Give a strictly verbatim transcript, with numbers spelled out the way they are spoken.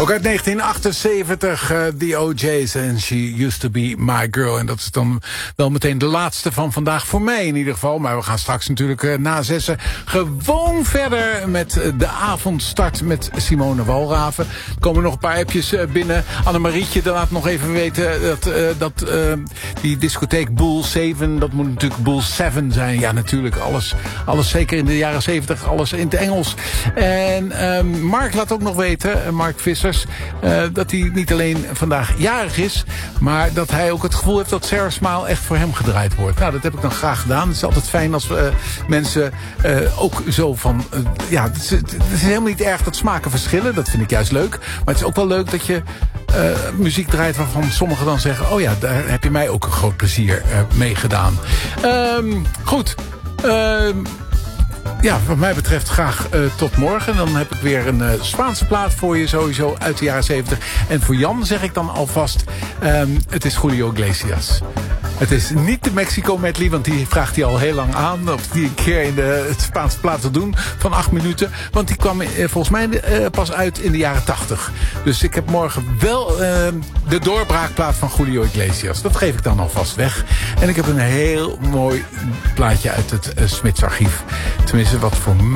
Ook uit negentien achtenzeventig, uh, The O J's en She Used To Be My Girl. En dat is dan wel meteen de laatste van vandaag voor mij in ieder geval. Maar we gaan straks natuurlijk uh, na zessen gewoon verder met uh, de avondstart met Simone Walraven. Er komen nog een paar appjes uh, binnen. Annemarietje laat nog even weten dat, uh, dat uh, die discotheek Boel zeven, dat moet natuurlijk Boel zeven zijn. Ja, natuurlijk. Alles, alles zeker in de jaren zeventig, alles in het Engels. En uh, Mark laat ook nog weten, uh, Mark Vissers, uh, dat hij niet alleen vandaag jarig is, maar dat hij ook het gevoel heeft dat Sarah Smile echt voor hem gedraaid wordt. Nou, dat heb ik dan graag gedaan. Het is altijd fijn als uh, mensen uh, ook zo van, uh, ja, het is, het is helemaal niet erg dat smaken verschillen. Dat vind ik juist leuk. Maar het is ook wel leuk dat je uh, muziek draait waarvan sommigen dan zeggen, oh ja, daar heb je mij ook een groot plezier uh, mee gedaan. Um, goed. Um, Ja, wat mij betreft graag uh, tot morgen. Dan heb ik weer een uh, Spaanse plaat voor je sowieso uit de jaren zeventig. En voor Jan zeg ik dan alvast, um, het is Julio Iglesias. Het is niet de Mexico medley, want die vraagt hij al heel lang aan. Of die een keer in de het Spaanse plaat te doen van acht minuten. Want die kwam uh, volgens mij uh, pas uit in de jaren tachtig. Dus ik heb morgen wel uh, de doorbraakplaat van Julio Iglesias. Dat geef ik dan alvast weg. En ik heb een heel mooi plaatje uit het uh, Smitsarchief. Tenminste, wat voor mij